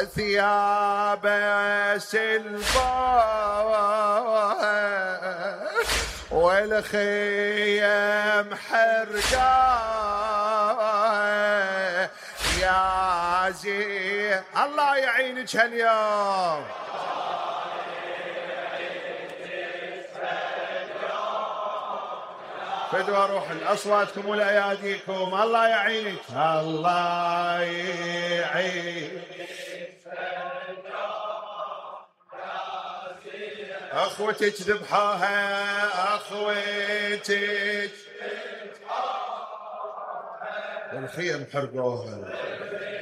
وثياب سلبا والخيم حرقا يا زين. الله يعينك هاليوم. فدوا روح اصواتكم ولاياديكم. الله يعينك. الله يعينك. اخوتك ذبحوها اخوتك والخيم حرقوها.